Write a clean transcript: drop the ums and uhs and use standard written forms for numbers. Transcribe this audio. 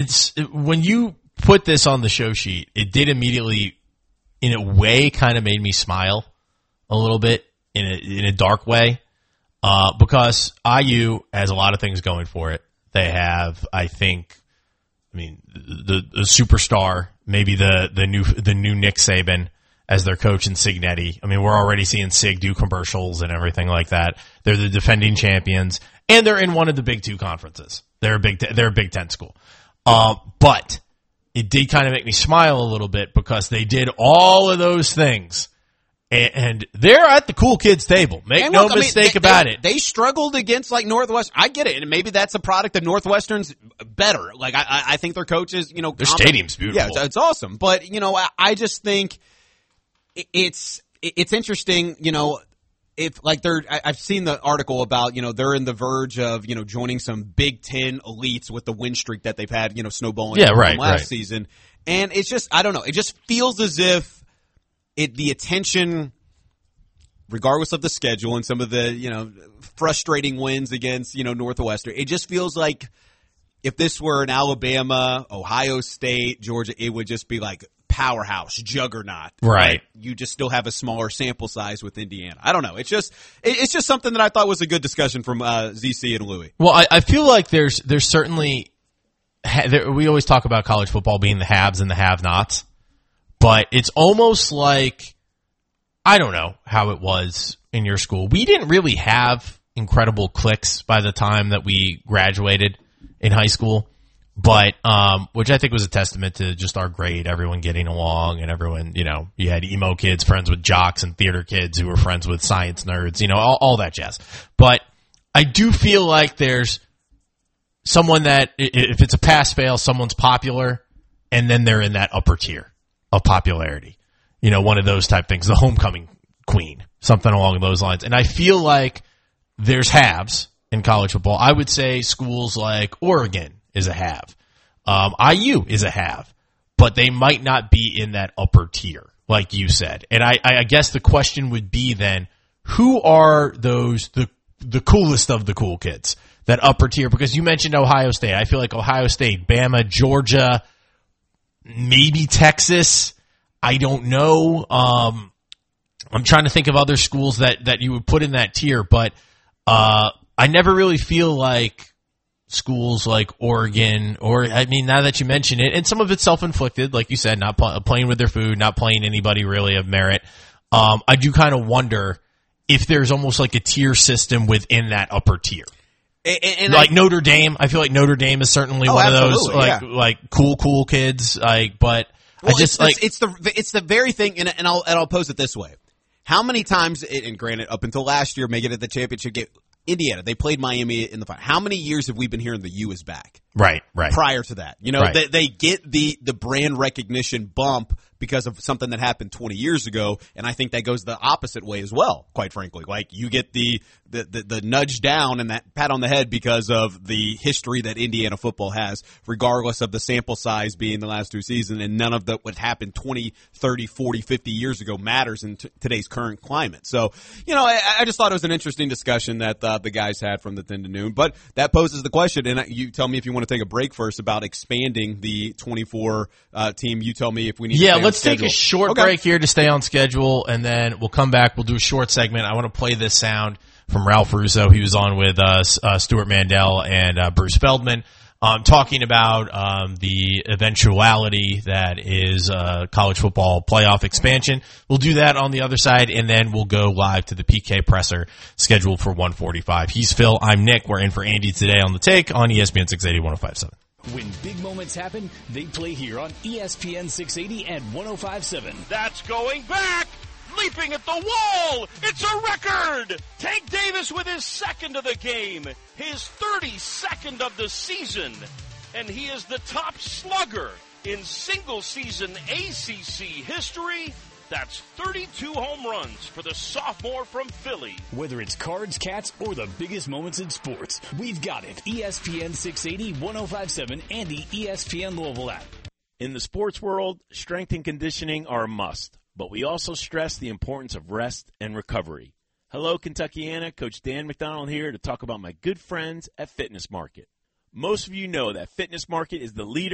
when you put this on the show sheet, it did immediately, in a way, kind of made me smile a little bit in a dark way, because IU has a lot of things going for it. They have, the superstar, maybe the new Nick Saban as their coach in Signetti. I mean, we're already seeing Sig do commercials and everything like that. They're the defending champions, and they're in one of the Big Two conferences. They're a Big Ten school. But it did kind of make me smile a little bit because they did all of those things. And they're at the cool kids table. Make no mistake about it. They struggled against like Northwestern. I get it. And maybe that's a product of Northwestern's better. Like I think their coaches, their stadium's beautiful. Yeah, it's awesome. But, I just think it's interesting, if like I've seen the article about, they're in the verge of, joining some Big Ten elites with the win streak that they've had, snowballing from last season. And it's just, I don't know. It just feels as if the attention, regardless of the schedule and some of the, frustrating wins against, Northwestern, it just feels like if this were an Alabama, Ohio State, Georgia, it would just be like powerhouse, juggernaut. Right. You just still have a smaller sample size with Indiana. I don't know. It's just something that I thought was a good discussion from ZC and Louie. Well, I feel like there's certainly we always talk about college football being the haves and the have-nots, but it's almost like, I don't know how it was in your school. We didn't really have incredible cliques by the time that we graduated in high school. But, which I think was a testament to just our grade, everyone getting along and everyone, you had emo kids friends with jocks and theater kids who were friends with science nerds, all that jazz. But I do feel like there's someone that, if it's a pass-fail, someone's popular, and then they're in that upper tier of popularity. One of those type things, the homecoming queen, something along those lines. And I feel like there's haves in college football. I would say schools like Oregon is a have. IU is a have, but they might not be in that upper tier, like you said. And I guess the question would be then, who are those, the coolest of the cool kids, that upper tier? Because you mentioned Ohio State. I feel like Ohio State, Bama, Georgia, maybe Texas. I don't know. I'm trying to think of other schools that you would put in that tier, but I never really feel like schools like Oregon, now that you mention it, and some of it's self-inflicted, like you said, not playing with their food, not playing anybody really of merit. I do kind of wonder if there's almost like a tier system within that upper tier. And like Notre Dame, I feel like Notre Dame is certainly one of those like cool kids. But I just it's the very thing, and I'll pose it this way: how many times? And granted, up until last year, making it the championship game, Indiana, they played Miami in the final. How many years have we been hearing the U is back? Right. Prior to that, they get the brand recognition bump because of something that happened 20 years ago, and I think that goes the opposite way as well, quite frankly. Like, you get the nudge down and that pat on the head because of the history that Indiana football has, regardless of the sample size being the last two seasons, and none of what happened 20, 30, 40, 50 years ago matters in today's current climate. So, I just thought it was an interesting discussion that the guys had from the 10 to noon, but that poses the question, and you tell me if you want to take a break first about expanding the 24 team. You tell me if we need to let's take a short break here to stay on schedule, and then we'll come back. We'll do a short segment. I want to play this sound from Ralph Russo. He was on with Stuart Mandel and Bruce Feldman, talking about the eventuality that is college football playoff expansion. We'll do that on the other side, and then we'll go live to the PK presser scheduled for 1:45. He's Phil. I'm Nick. We're in for Andy today on The Take on ESPN 680 1057. When big moments happen, they play here on ESPN 680 and 1057. That's going back! Leaping at the wall! It's a record! Tank Davis with his second of the game, his 32nd of the season, and he is the top slugger in single-season ACC history. That's 32 home runs for the sophomore from Philly. Whether it's Cards, Cats, or the biggest moments in sports, we've got it. ESPN 680, 1057, and the ESPN Louisville app. In the sports world, strength and conditioning are a must, but we also stress the importance of rest and recovery. Hello, Kentuckiana. Coach Dan McDonald here to talk about my good friends at Fitness Market. Most of you know that Fitness Market is the leader